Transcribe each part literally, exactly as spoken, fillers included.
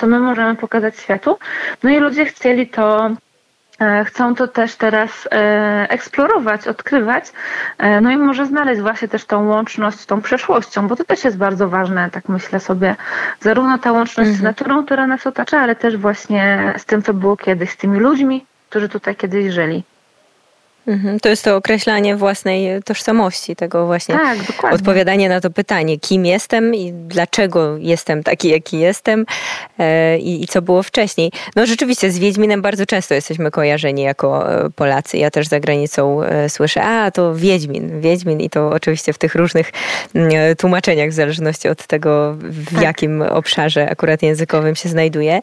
co my możemy pokazać światu. No i ludzie chcieli to Chcą to też teraz e, eksplorować, odkrywać, e, no i może znaleźć właśnie też tą łączność z tą przeszłością, bo to też jest bardzo ważne, tak myślę sobie, zarówno ta łączność mhm. z naturą, która nas otacza, ale też właśnie z tym, co było kiedyś, z tymi ludźmi, którzy tutaj kiedyś żyli. Mhm. To jest to określanie własnej tożsamości, tego właśnie tak, dokładnie. Odpowiadanie na to pytanie, kim jestem i dlaczego jestem taki, jaki jestem e, i, i co było wcześniej. No rzeczywiście z Wiedźminem bardzo często jesteśmy kojarzeni jako Polacy. Ja też za granicą e, słyszę, a to Wiedźmin, Wiedźmin i to oczywiście w tych różnych e, tłumaczeniach w zależności od tego, w tak. jakim obszarze akurat językowym się znajduje.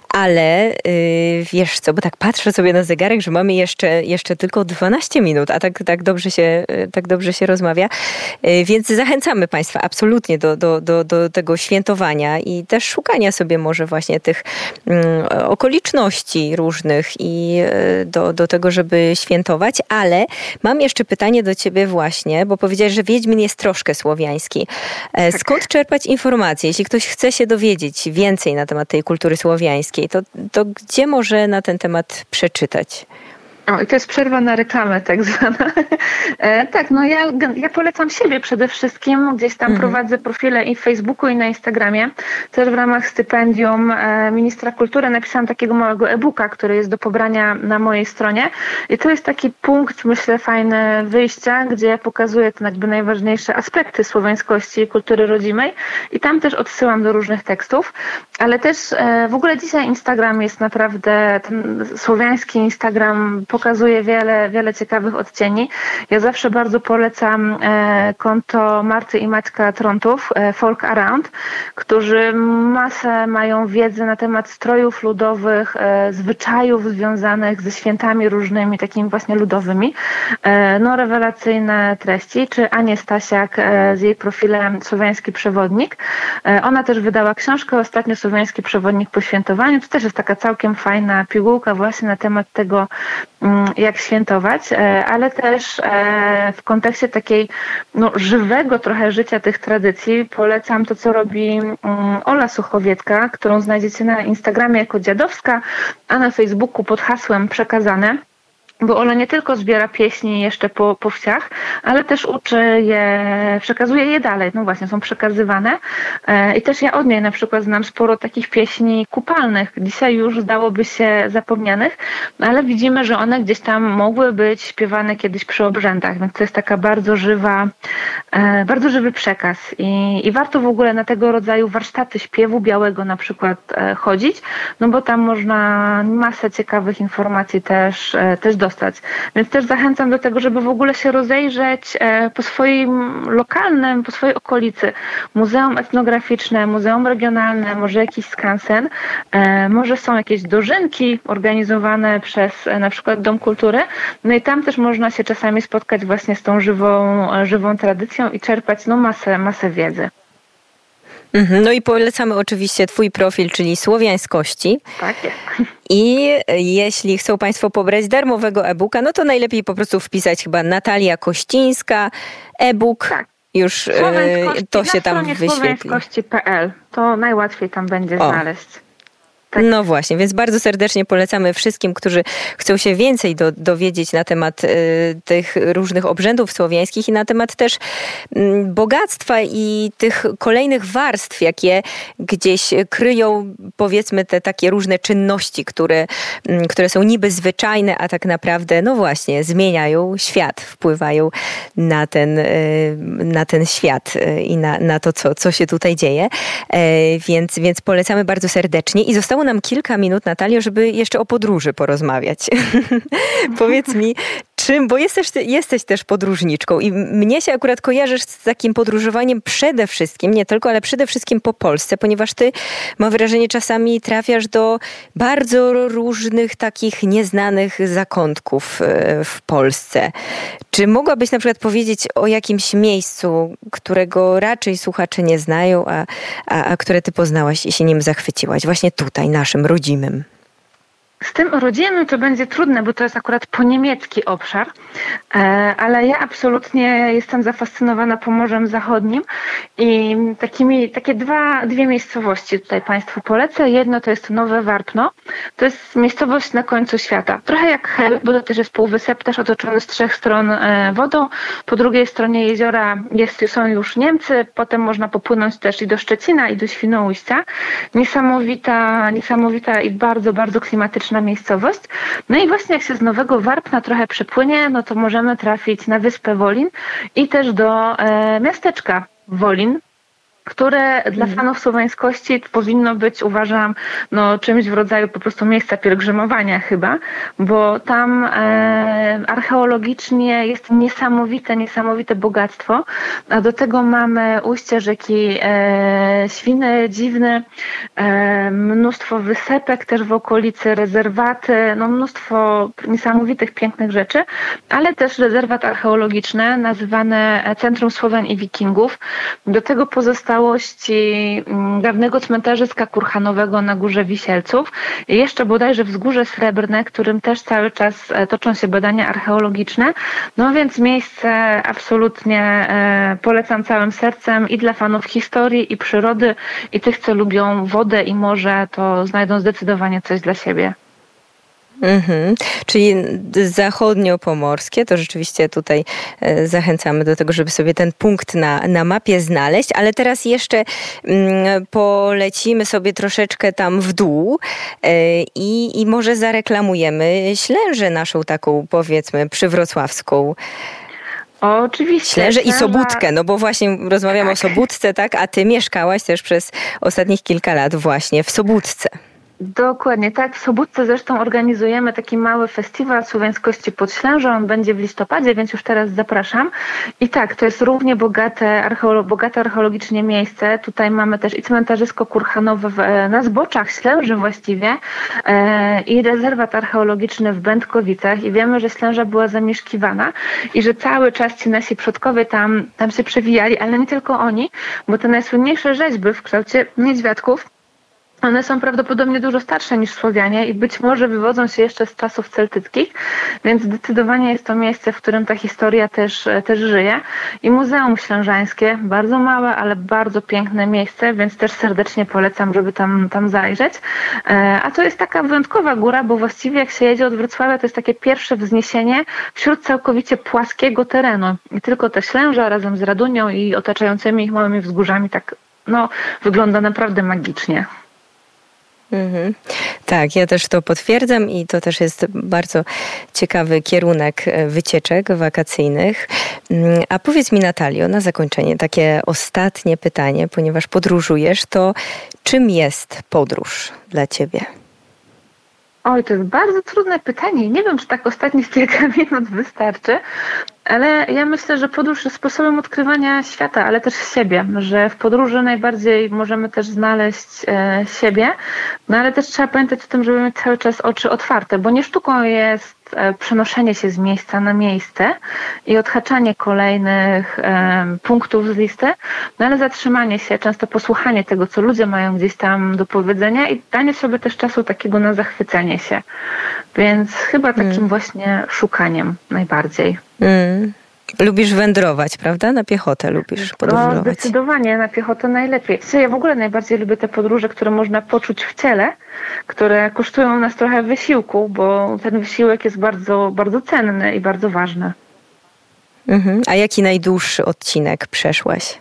Ale e, wiesz co, bo tak patrzę sobie na zegarek, że mamy jeszcze, jeszcze tylko dwanaście minut, a tak, tak, dobrze się, tak dobrze się rozmawia. Więc zachęcamy Państwa absolutnie do, do, do, do tego świętowania i też szukania sobie może właśnie tych um, okoliczności różnych i do, do tego, żeby świętować. Ale mam jeszcze pytanie do Ciebie właśnie, bo powiedziałeś, że Wiedźmin jest troszkę słowiański. Skąd czerpać informacje? Jeśli ktoś chce się dowiedzieć więcej na temat tej kultury słowiańskiej, to, to gdzie może na ten temat przeczytać? O, i to jest przerwa na reklamę tak zwana. E, tak, no ja, ja polecam siebie przede wszystkim. Gdzieś tam mhm. prowadzę profile i w Facebooku, i na Instagramie. Też w ramach stypendium e, Ministra Kultury napisałam takiego małego e-booka, który jest do pobrania na mojej stronie. I to jest taki punkt, myślę, fajny wyjścia, gdzie pokazuję te jakby najważniejsze aspekty słowiańskości i kultury rodzimej. I tam też odsyłam do różnych tekstów. Ale też e, w ogóle dzisiaj Instagram jest naprawdę, ten słowiański Instagram pokazuje wiele, wiele ciekawych odcieni. Ja zawsze bardzo polecam e, konto Marty i Maćka Trontów, e, Folk Around, którzy masę mają wiedzy na temat strojów ludowych, e, zwyczajów związanych ze świętami różnymi, takimi właśnie ludowymi. E, no rewelacyjne treści. Czy Anię Stasiak e, z jej profilem Słowiański Przewodnik. E, ona też wydała książkę ostatnio Słowiański Przewodnik po świętowaniu. To też jest taka całkiem fajna pigułka właśnie na temat tego, jak świętować, ale też w kontekście takiej no, żywego trochę życia tych tradycji polecam to, co robi Ola Suchowiecka, którą znajdziecie na Instagramie jako Dziadowska, a na Facebooku pod hasłem Przekazane. Bo Ola nie tylko zbiera pieśni jeszcze po, po wsiach, ale też uczy je, przekazuje je dalej. No właśnie, są przekazywane. I też ja od niej na przykład znam sporo takich pieśni kupalnych. Dzisiaj już zdałoby się zapomnianych, ale widzimy, że one gdzieś tam mogły być śpiewane kiedyś przy obrzędach, więc to jest taka bardzo żywa, bardzo żywy przekaz. I, i warto w ogóle na tego rodzaju warsztaty śpiewu białego na przykład chodzić, no bo tam można masę ciekawych informacji też, też dostać. Więc też zachęcam do tego, żeby w ogóle się rozejrzeć po swoim lokalnym, po swojej okolicy. Muzeum etnograficzne, muzeum regionalne, może jakiś skansen, może są jakieś dożynki organizowane przez na przykład Dom Kultury. No i tam też można się czasami spotkać właśnie z tą żywą, żywą tradycją i czerpać no masę, masę wiedzy. No i polecamy oczywiście Twój profil, czyli Słowiańskości. Tak jest. I jeśli chcą Państwo pobrać darmowego e-booka, no to najlepiej po prostu wpisać chyba Natalia Kościńska, e-book. Tak. Już to się tam wyświetli. Słowiańskości kropka p l. To najłatwiej tam będzie o. znaleźć. Tak. No właśnie, więc bardzo serdecznie polecamy wszystkim, którzy chcą się więcej do, dowiedzieć na temat y, tych różnych obrzędów słowiańskich i na temat też y, bogactwa i tych kolejnych warstw, jakie gdzieś kryją, powiedzmy, te takie różne czynności, które, y, które są niby zwyczajne, a tak naprawdę, no właśnie, zmieniają świat, wpływają na ten, y, na ten świat y, i na, na to, co, co się tutaj dzieje. Y, więc, więc polecamy bardzo serdecznie i zostało nam kilka minut, Natalio, żeby jeszcze o podróży porozmawiać. Powiedz mi, czym, bo jesteś, jesteś też podróżniczką i mnie się akurat kojarzysz z takim podróżowaniem przede wszystkim, nie tylko, ale przede wszystkim po Polsce, ponieważ ty, mam wrażenie, czasami trafiasz do bardzo różnych takich nieznanych zakątków w Polsce. Czy mogłabyś na przykład powiedzieć o jakimś miejscu, którego raczej słuchacze nie znają, a, a, a które ty poznałaś i się nim zachwyciłaś, właśnie tutaj, naszym rodzimym? Z tym rodzinnym to będzie trudne, bo to jest akurat po niemiecki obszar, ale ja absolutnie jestem zafascynowana Pomorzem Zachodnim i takimi, takie dwa, dwie miejscowości tutaj Państwu polecę. Jedno to jest Nowe Warpno, to jest miejscowość na końcu świata. Trochę jak Hel, bo to też jest półwysep, też otoczony z trzech stron wodą. Po drugiej stronie jeziora jest, są już Niemcy, potem można popłynąć też i do Szczecina, i do Świnoujścia. Niesamowita, niesamowita i bardzo, bardzo klimatyczna miejscowość. No i właśnie jak się z Nowego Warpna trochę przepłynie, no to możemy trafić na wyspę Wolin i też do e, miasteczka Wolin, które dla fanów słowiańskości powinno być, uważam, no, czymś w rodzaju po prostu miejsca pielgrzymowania chyba, bo tam e, archeologicznie jest niesamowite, niesamowite bogactwo, a do tego mamy ujście rzeki e, Świny, Dziwny, e, mnóstwo wysepek też w okolicy, rezerwaty, no mnóstwo niesamowitych, pięknych rzeczy, ale też rezerwat archeologiczny nazywany Centrum Słowian i Wikingów. Do tego pozostało dawnego cmentarzyska kurhanowego na Górze Wisielców i jeszcze bodajże Wzgórze Srebrne, którym też cały czas toczą się badania archeologiczne. No więc miejsce absolutnie polecam całym sercem i dla fanów historii i przyrody i tych, co lubią wodę i morze, to znajdą zdecydowanie coś dla siebie. Mhm. Czyli zachodniopomorskie, to rzeczywiście tutaj zachęcamy do tego, żeby sobie ten punkt na, na mapie znaleźć, ale teraz jeszcze mm, polecimy sobie troszeczkę tam w dół i, i może zareklamujemy Ślężę naszą taką, powiedzmy, przywrocławską. Oczywiście. Ślężę i Sobótkę, no bo właśnie rozmawiamy tak. o Sobótce, tak? A ty mieszkałaś też przez ostatnich kilka lat właśnie w Sobótce. Dokładnie, tak. W Sobótce zresztą organizujemy taki mały festiwal słowiańskości pod Ślężą. On będzie w listopadzie, więc już teraz zapraszam. I tak, to jest równie bogate, archeolo- bogate archeologicznie miejsce. Tutaj mamy też i cmentarzysko kurhanowe w, na zboczach Ślęży właściwie e, i rezerwat archeologiczny w Będkowicach. I wiemy, że Ślęża była zamieszkiwana i że cały czas ci nasi przodkowie tam, tam się przewijali, ale nie tylko oni, bo te najsłynniejsze rzeźby w kształcie niedźwiadków, one są prawdopodobnie dużo starsze niż Słowianie i być może wywodzą się jeszcze z czasów celtyckich, więc zdecydowanie jest to miejsce, w którym ta historia też, też żyje. I Muzeum Ślężańskie, bardzo małe, ale bardzo piękne miejsce, więc też serdecznie polecam, żeby tam, tam zajrzeć. A to jest taka wyjątkowa góra, bo właściwie jak się jedzie od Wrocławia, to jest takie pierwsze wzniesienie wśród całkowicie płaskiego terenu. I tylko ta Ślęża razem z Radunią i otaczającymi ich małymi wzgórzami tak, no, wygląda naprawdę magicznie. Mhm. Tak, ja też to potwierdzam i to też jest bardzo ciekawy kierunek wycieczek wakacyjnych. A powiedz mi, Natalio, na zakończenie takie ostatnie pytanie, ponieważ podróżujesz, to czym jest podróż dla ciebie? Oj, to jest bardzo trudne pytanie. Nie wiem, czy tak ostatnich kilka minut wystarczy, ale ja myślę, że podróż jest sposobem odkrywania świata, ale też siebie, że w podróży najbardziej możemy też znaleźć e, siebie, no ale też trzeba pamiętać o tym, żeby mieć cały czas oczy otwarte, bo nie sztuką jest e, przenoszenie się z miejsca na miejsce i odhaczanie kolejnych e, punktów z listy, no ale zatrzymanie się, często posłuchanie tego, co ludzie mają gdzieś tam do powiedzenia i danie sobie też czasu takiego na zachwycenie się. Więc chyba takim hmm. właśnie szukaniem najbardziej. Mm. Lubisz wędrować, prawda? Na piechotę lubisz podróżować. No, zdecydowanie na piechotę najlepiej. Ja w ogóle najbardziej lubię te podróże, które można poczuć w ciele, które kosztują nas trochę wysiłku, bo ten wysiłek jest bardzo, bardzo cenny i bardzo ważny. Mhm. A jaki najdłuższy odcinek przeszłaś?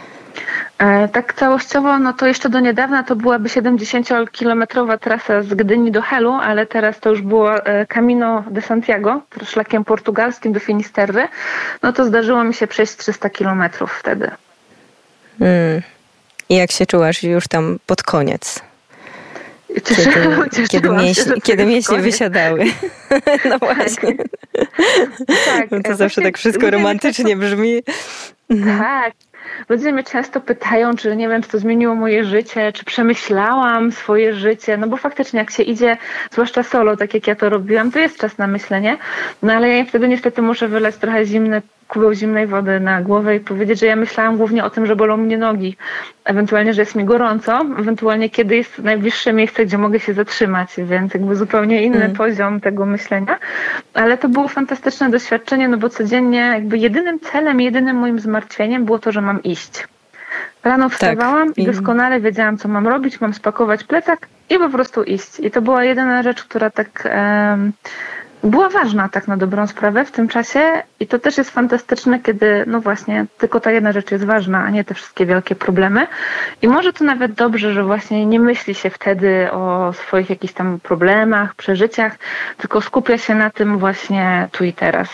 Tak całościowo, no to jeszcze do niedawna to byłaby siedemdziesięciokilometrowa trasa z Gdyni do Helu, ale teraz to już było Camino de Santiago, szlakiem portugalskim do Finisterry. No to zdarzyło mi się przejść trzysta kilometrów wtedy. Hmm. I jak się czułaś już tam pod koniec? Cieszyłam, kiedy, kiedy, mięśnie, kiedy mięśnie wysiadały. No właśnie. Tak. No to zawsze tak wszystko romantycznie brzmi. Tak. Ludzie mnie często pytają, czy nie wiem, czy to zmieniło moje życie, czy przemyślałam swoje życie, no bo faktycznie jak się idzie, zwłaszcza solo, tak jak ja to robiłam, to jest czas na myślenie, no ale ja wtedy niestety muszę wylać trochę zimny kubeł zimnej wody na głowę i powiedzieć, że ja myślałam głównie o tym, że bolą mnie nogi, ewentualnie, że jest mi gorąco, ewentualnie kiedy jest najbliższe miejsce, gdzie mogę się zatrzymać, więc jakby zupełnie inny mm. poziom tego myślenia, ale to było fantastyczne doświadczenie, no bo codziennie jakby jedynym celem, jedynym moim zmartwieniem było to, że mam iść. Rano wstawałam tak. i doskonale wiedziałam, co mam robić, mam spakować plecak i po prostu iść. I to była jedyna rzecz, która tak um, była ważna tak na dobrą sprawę w tym czasie i to też jest fantastyczne, kiedy no właśnie tylko ta jedna rzecz jest ważna, a nie te wszystkie wielkie problemy. I może to nawet dobrze, że właśnie nie myśli się wtedy o swoich jakichś tam problemach, przeżyciach, tylko skupia się na tym właśnie tu i teraz.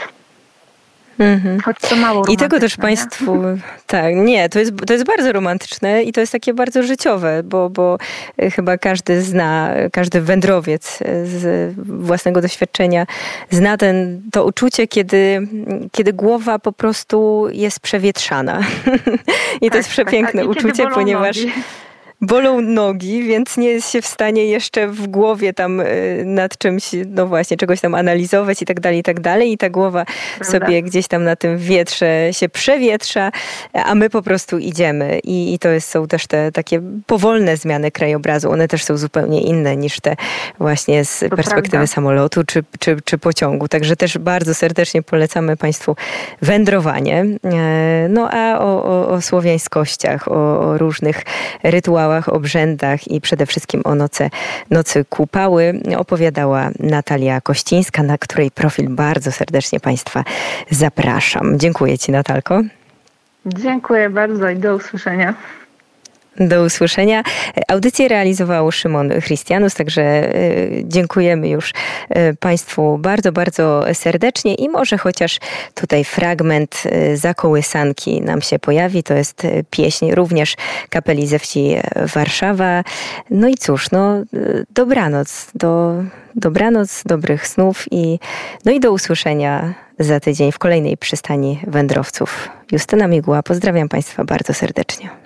Mm-hmm. Choć to mało romantyczne. I tego też Państwu, nie? tak, nie, to jest, to jest bardzo romantyczne i to jest takie bardzo życiowe, bo, bo chyba każdy zna, każdy wędrowiec z własnego doświadczenia zna ten, to uczucie, kiedy, kiedy głowa po prostu jest przewietrzana. I tak, to jest przepiękne tak, uczucie, ponieważ... Nogi. Bolą nogi, więc nie jest się w stanie jeszcze w głowie tam nad czymś, no właśnie, czegoś tam analizować i tak dalej, i tak dalej. I ta głowa Prawda. sobie gdzieś tam na tym wietrze się przewietrza, a my po prostu idziemy. I, i to jest, są też te takie powolne zmiany krajobrazu. One też są zupełnie inne niż te właśnie z to perspektywy prawda. samolotu czy, czy, czy pociągu. Także też bardzo serdecznie polecamy Państwu wędrowanie. No a o, o, o słowiańskościach, o, o różnych rytuałach, obrzędach i przede wszystkim o nocy, nocy kupały opowiadała Natalia Kościńska, na której profil bardzo serdecznie Państwa zapraszam. Dziękuję Ci, Natalko. Dziękuję bardzo i do usłyszenia. Do usłyszenia. Audycję realizował Szymon Chrystianus, także dziękujemy już Państwu bardzo, bardzo serdecznie i może chociaż tutaj fragment Zakołysanki nam się pojawi. To jest pieśń również kapeli ze wsi Warszawa. No i cóż, no dobranoc, do, dobranoc, dobrych snów i, no i do usłyszenia za tydzień w kolejnej przystani wędrowców. Justyna Miguła, pozdrawiam Państwa bardzo serdecznie.